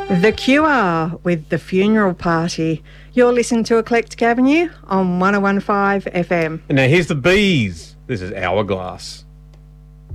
The Cure with The Funeral Party. You're listening to Eclectic Avenue on 101.5 FM. And now here's the Bees. This is Hourglass.